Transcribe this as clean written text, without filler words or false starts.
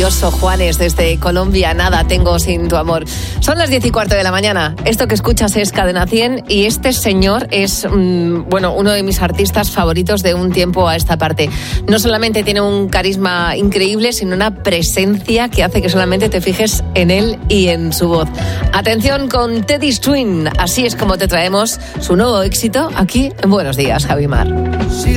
maravilloso Juanes desde Colombia. Nada tengo sin tu amor. Son las 10:15 de la mañana. Esto que escuchas es Cadena 100 y este señor es, uno de mis artistas favoritos de un tiempo a esta parte. No solamente tiene un carisma increíble, sino una presencia que hace que solamente te fijes en él y en su voz. Atención con Teddy Swims. Así es como te traemos su nuevo éxito aquí en Buenos Días, Javimar.